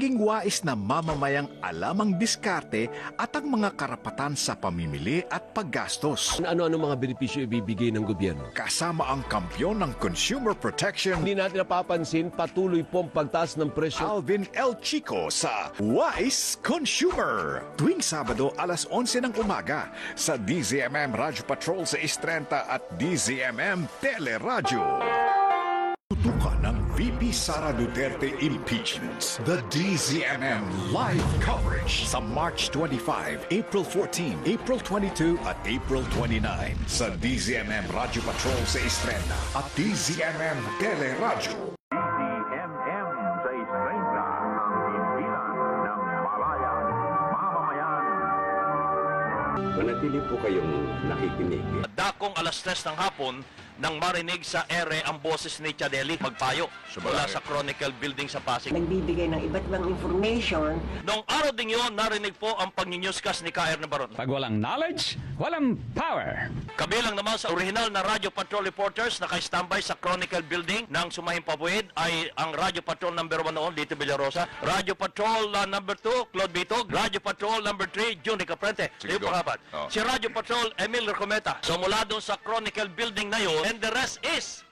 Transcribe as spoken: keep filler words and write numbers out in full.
maging wais na mamamayang alam ang diskarte at ang mga karapatan sa pamimili at paggastos. Ano-ano mga benepisyo ibibigay ng gobyerno? Kasama ang kampyon ng consumer protection, Hindi natin napapansin, patuloy po ang pagtaas ng presyo. Alvin L. Chico sa Wise Consumer. Tuwing Sabado alas onse ng umaga sa D Z M M Radyo Patrol sa Istrenta at D Z M M Teleradyo. Tutukan ng V P Sara Duterte impeachments. The D Z M M live coverage sa March twenty-five, April fourteen, April twenty-two at April twenty-nine sa D Z M M Radyo Patrol sa Istrenta at D Z M M Teleradyo. D Z M M sa Istrenta, ang himpilan ng malayang mamamayan. Manatili po kayong nakikinig. Dakong alas tres ng hapon nang marinig sa ere ang boses ni Chadeli magpayo mula sa Chronicle Building sa Pasig. Nagbibigay ng iba't ibang information. Noong araw ding yun, narinig po ang pag-newscast ni K R Nabaron. Pag walang knowledge, walang power. Kabilang naman sa original na Radio Patrol reporters na naka-standby sa Chronicle Building ng Sumahing Pabuid ay ang Radio Patrol number one noon, Lito Villarosa, Radio Patrol uh, number two, Claude Bitog, Radio Patrol number three, Juni Caprente. Yung pangapat. Oh. Si Radio Patrol, Emil Recometa. So mula doon sa Chronicle Building na yun, and the rest is